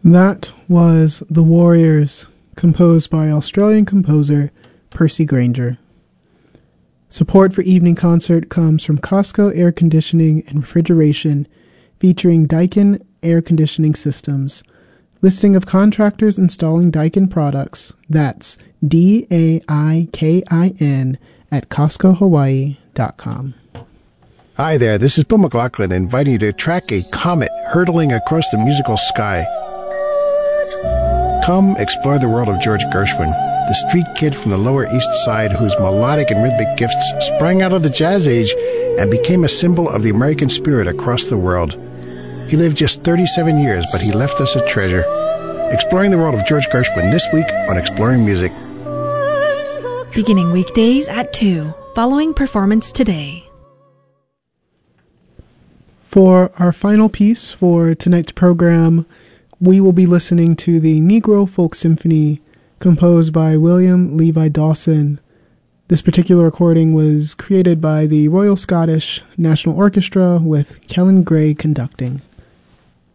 That was The Warriors, composed by Australian composer Percy Grainger. Support for Evening Concert comes from Costco Air Conditioning and Refrigeration, featuring Daikin Air Conditioning Systems. Listing of contractors installing Daikin products. That's DAIKIN at CostcoHawaii.com. Hi there, this is Bill McLaughlin inviting you to track a comet hurtling across the musical sky. Come explore the world of George Gershwin, the street kid from the Lower East Side whose melodic and rhythmic gifts sprang out of the jazz age and became a symbol of the American spirit across the world. He lived just 37 years, but he left us a treasure. Exploring the world of George Gershwin this week on Exploring Music. Beginning weekdays at 2, following performance today. For our final piece for tonight's program, we will be listening to the Negro Folk Symphony, composed by William Levi Dawson. This particular recording was created by the Royal Scottish National Orchestra with Kellen Gray conducting.